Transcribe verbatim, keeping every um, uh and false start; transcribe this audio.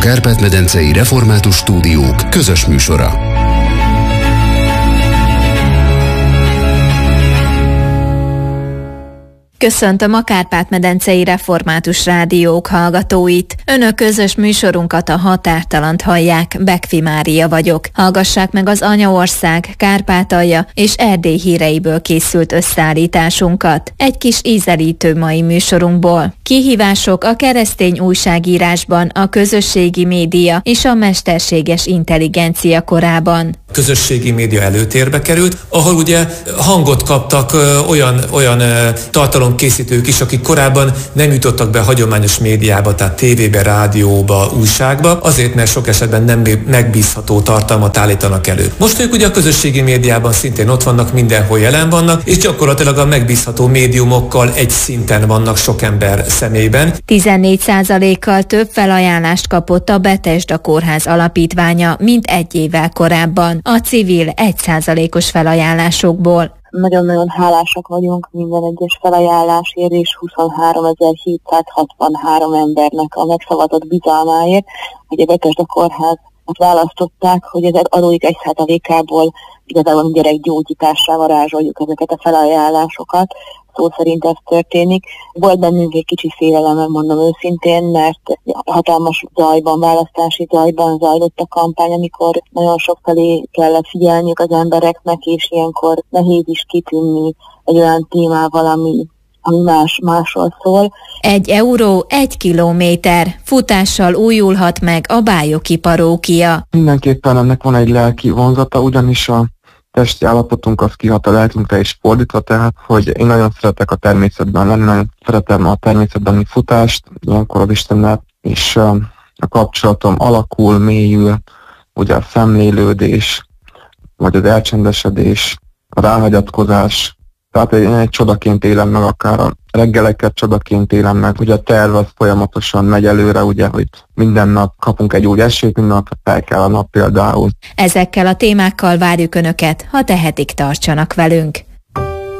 Kárpát-medencei Református Stúdiók közös műsora. Köszöntöm a Kárpát-medencei Református Rádiók hallgatóit. Önök közös műsorunkat, a Határtalant hallják, Bekfi Mária vagyok. Hallgassák meg az Anyaország, Kárpátalja és Erdély híreiből készült összeállításunkat. Egy kis ízelítő mai műsorunkból. Kihívások a keresztény újságírásban, a közösségi média és a mesterséges intelligencia korában. A közösségi média előtérbe került, ahol ugye hangot kaptak ö, olyan, olyan ö, tartalomkészítők is, akik korábban nem jutottak be hagyományos médiába, tehát tévébe, rádióba, újságba, azért, mert sok esetben nem megbízható tartalmat állítanak elő. Most ők ugye a közösségi médiában szintén ott vannak, mindenhol jelen vannak, és gyakorlatilag a megbízható médiumokkal egy szinten vannak sok ember szemében. tizennégy százalékkal több felajánlást kapott a Bethesda Kórház alapítványa, mint egy évvel korábban, a civil egy százalékos felajánlásokból. Nagyon-nagyon hálásak vagyunk minden egyes felajánlásért, és huszonháromezer-hétszázhatvanhárom embernek a megszavazott bizalmáért, hogy a Bethesda Kórházat választották, hogy ez adódik egy százalékából igazából gyerekgyógyításra varázsoljuk ezeket a felajánlásokat. Szó szerint ez történik. Volt bennünk egy kicsi félelem, mondom őszintén, mert hatalmas zajban, választási zajban zajlott a kampány, amikor nagyon sok felé kellett figyelniük az embereknek, és ilyenkor nehéz is kitűnni egy olyan témával, ami ami más, másról szól. Egy euró, egy kilométer. Futással újulhat meg a bályoki parókia. Mindenképpen ennek van egy lelki vonzata, ugyanis a testi állapotunk az kihat a lelkünkre is fordítva, tehát, hogy én nagyon szeretek a természetben lenni, nagyon szeretem a természetbeni futást, ilyenkor az Istennel, és a kapcsolatom alakul, mélyül, ugye a szemlélődés, vagy az elcsendesedés, a ráhagyatkozás. Tehát én egy csodaként élem meg, akár a reggeleket csodaként élem meg, ugye a terv az folyamatosan megy előre, ugye, hogy minden nap kapunk egy új esélyt, minden nap fel kell a nap például. Ezekkel a témákkal várjuk Önöket, ha tehetik, tartsanak velünk.